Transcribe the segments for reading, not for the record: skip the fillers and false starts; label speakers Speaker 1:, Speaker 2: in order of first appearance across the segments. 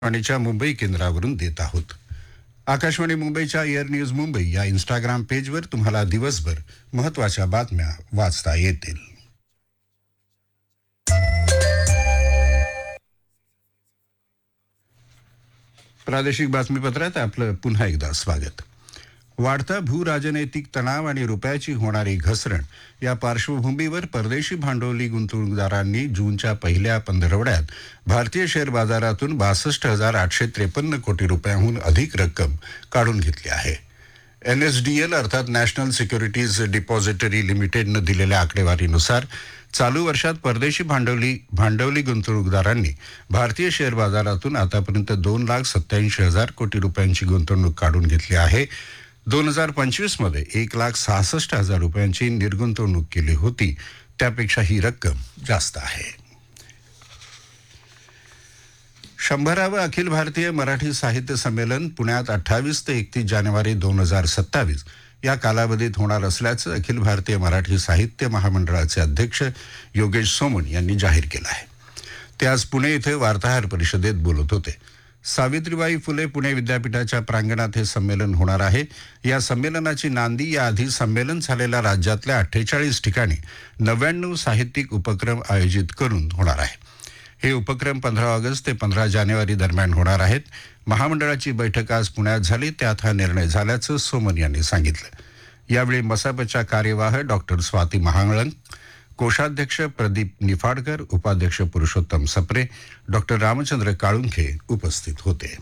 Speaker 1: आकाशवाणीच्या मुंबई केंद्रावरून देत आहोत. आकाशवाणी मुंबईच्या एअर न्यूज मुंबई या इंस्टाग्राम पेजवर तुम्हाला दिवसभर महत्त्वाच्या बातम्या वाचता येतील. प्रादेशिक बातमीपत्रात आपलं पुन्हा एकदा स्वागत. वाढता भूराजनैतिक तणाव आणि रुपयाची होणारी घसरण या पार्श्वभूमीवर परदेशी भांडवली गुंतवणूकदारांनी जूनच्या पहिल्या पंधरवड्यात भारतीय शेअर बाजारातून 62,853 कोटी रुपयांहून अधिक रक्कम काढून घेतली आहे. NSDL अर्थात नॅशनल सिक्युरिटीज डिपॉझिटरी लिमिटेडनं दिलेल्या आकडेवारीनुसार चालू वर्षात परदेशी भांडवली गुंतवणूकदारांनी भारतीय शेअर बाजारातून आतापर्यंत 2,87,000 कोटी रुपयांची गुंतवणूक काढून घेतली आहे. 2025 मध्ये 1,66,000 रुपयांची निर्गुंतवणूक केली होती, त्यापेक्षा ही रक्कम जास्त आहे. 100वे अखिल भारतीय मराठी साहित्य संमेलन पुण्यात 28 ते 31 जानेवारी 2027 या कालावधीत होणार असल्याचं अखिल भारतीय मराठी साहित्य महामंडळाचे अध्यक्ष योगेश सोमण यांनी जाहीर केलं आहे. ते आज पुणे इथे वार्ताहर परिषदेत बोलत होते. सावित्रीबाई फुले पुणे विद्यापीठाच्या प्रांगणात हे संमेलन होणार आहे. या संमेलनाची नांदी याआधी संमेलन झालेल्या राज्यातल्या 48 ठिकाणी 99 साहित्यिक उपक्रम आयोजित करून होणार आहे. हे उपक्रम 15 ऑगस्ट ते 15 जानेवारी दरम्यान होणार आहेत. महामंडळाची बैठक आज पुण्यात झाली, त्यात हा निर्णय झाल्याचं सोमन यांनी सांगितलं. यावेळी मसापच्या कार्यवाह डॉक्टर स्वाती महाळंक, कोषाध्यक्ष प्रदीप निफाडकर, उपाध्यक्ष पुरुषोत्तम सप्रे, डॉक्टर रामचंद्र काळुंखे उपस्थित होते.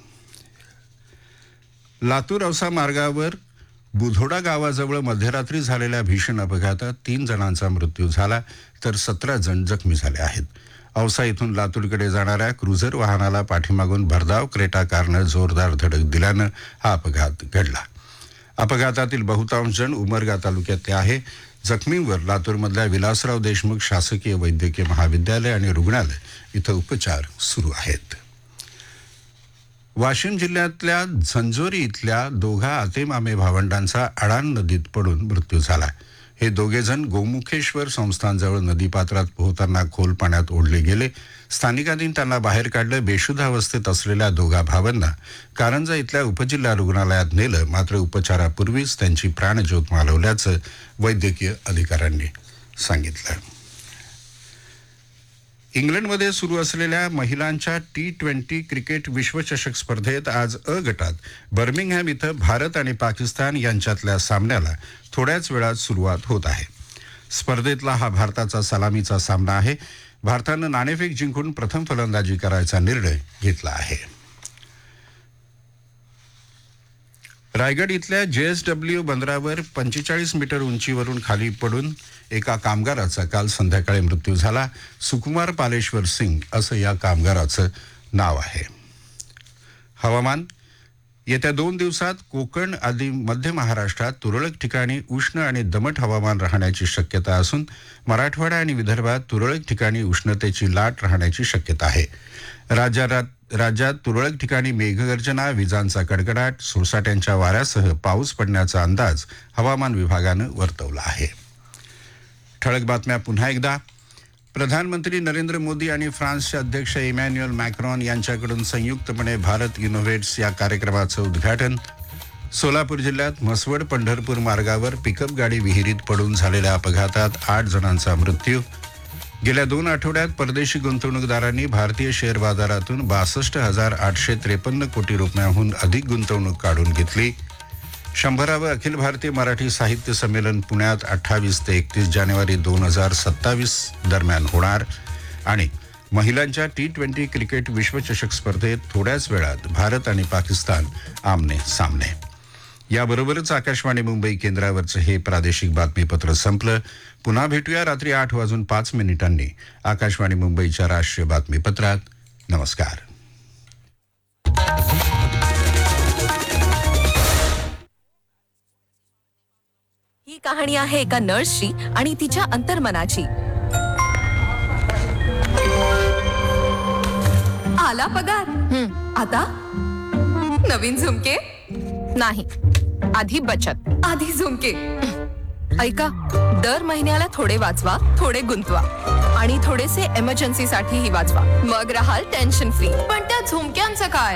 Speaker 1: लातूर औसा मार्गावर बुधोडा गावाजवळ मध्यरात्री झालेल्या भीषण अपघातात 3 जणांचा मृत्यू झाला तर 17 जण जखमी झाले आहेत. औसा इथून लातूरकडे जाणाऱ्या क्रुझर वाहनाला पाठीमागून भरधाव क्रेटा कारनं जोरदार धडक दिल्यानं हा अपघात घडला. अपघातातील बहुतांश जण उमरगा तालुक्यातले आहे. जखमींवर लातूरमधल्या विलासराव देशमुख शासकीय वैद्यकीय महाविद्यालय आणि रुग्णालय इथं उपचार सुरू आहेत. वाशिम जिल्ह्यातल्या झंझोरी इथल्या दोघा आतेमामे भावंडांचा अडाण नदीत पडून मृत्यू झाला. हे दोघे जण गोमुखेश्वर संस्थानजवळ नदीपात्रात पोहताना खोल पाण्यात ओढले गेले. स्थानिकांनी त्यांना बाहेर काढलं. बेशुद्ध अवस्थेत असलेल्या दोघा भावांना कारंजा इथल्या उपजिल्हा रुग्णालयात नेलं, मात्र उपचारापूर्वीच त्यांची प्राणज्योत मालवल्याचं वैद्यकीय अधिकाऱ्यांनी सांगितलं. इंग्लंडमध्ये सुरू असलेल्या महिलांच्या T20 क्रिकेट विश्वचषक स्पर्धेत आज अ गटात बर्मिंगहॅम इथं भारत आणि पाकिस्तान यांच्यातल्या सामन्याला थोड्याच वेळात सुरुवात होत आहे. स्पर्धेतला हा भारताचा सलामीचा सामना आहे. भारतानं नाणेफेक जिंकून प्रथम फलंदाजी करायचा निर्णय घेतला आहे. रायगड इथल्या JSW बंदरावर 45 मीटर उंचीवरून खाली पडून एका कामगाराचा काल संध्याकाळी मृत्यू झाला. सुकुमार पालेश्वर सिंग असं या कामगाराचं नाव आहे. हवामान. येत्या 2 दिवसात कोकण आदी मध्य महाराष्ट्रात तुरळक ठिकाणी उष्ण आणि दमट हवामान राहण्याची शक्यता असून मराठवाडा आणि विदर्भात तुरळक ठिकाणी उष्णतेची लाट राहण्याची शक्यता आहे. राज्यात तुरळक ठिकाणी मेघगर्जना, विजांचा कडकडाट, सोसाट्यांच्या वाऱ्यासह पाऊस पडण्याचा अंदाज हवामान विभागानं वर्तवला आहे. ठळक बातम्या पुन्हा एकदा. प्रधानमंत्री नरेंद्र मोदी आणि फ्रान्सचे अध्यक्ष इमॅन्युएल मॅक्रॉन यांच्याकडून संयुक्तपणे भारत इनोव्हेट्स या कार्यक्रमाचं उद्घाटन. सोलापूर जिल्ह्यात म्हसवड पंढरपूर मार्गावर पिकअप गाडी विहिरीत पडून झालेल्या अपघातात 8 जणांचा मृत्यू. गेल्या 2 आठवड्यात परदेशी गुंतवणूकदारांनी भारतीय शेअर बाजारातून 62,853 कोटी रुपयांहून अधिक गुंतवणूक काढून घेतली. 100वे अखिल भारतीय मराठी साहित्य संमेलन पुण्यात 28 ते 31 जानेवारी 2027 दरम्यान होणार. आणि महिलांच्या T20 क्रिकेट विश्वचषक स्पर्धेत थोड्याच वेळात भारत आणि पाकिस्तान आमने सामने. याबरोबरच आकाशवाणी मुंबई केंद्रावरचं हे प्रादेशिक बातमीपत्र संपलं. पुन्हा भेटूया रात्री 8:05 आकाशवाणी मुंबईच्या राष्ट्रीय बातमीपत्रात. नमस्कार.
Speaker 2: ही कहाणी आहे एका नर्सची आणि तिच्या अंतर्मनाची. आला पगार. आता नवीन झुमके नाही, आधी बचत, आधी झुमके. ऐका, दर महिन्याला थोडे वाचवा, थोडे गुंतवा आणि थोडेसे इमर्जन्सीसाठीही वाचवा. मग राहाल टेन्शन फ्री. पण त्या झुमक्यांचं काय?